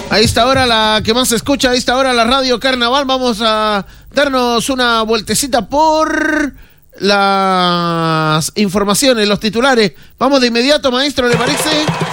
A esta hora la que más se escucha, a esta hora la radio Carnaval. Vamos a darnos una vueltecita por las informaciones, los titulares. Vamos de inmediato, maestro, ¿le parece?